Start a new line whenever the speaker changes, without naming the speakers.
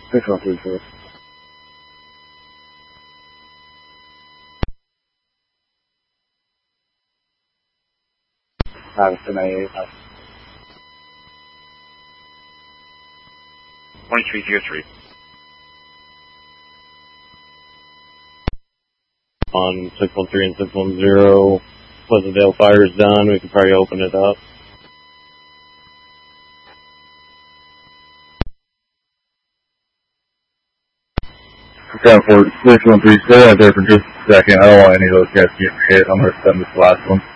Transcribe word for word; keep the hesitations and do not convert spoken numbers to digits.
six one three four. Madison eight.
twenty-three zero three.
On six one three and six one zero, Pleasantdale Fire's done. We can probably open it up.
ten four, six one three, stay out there for just a second. I don't want any of those guys to get hit. I'm going to send this last one.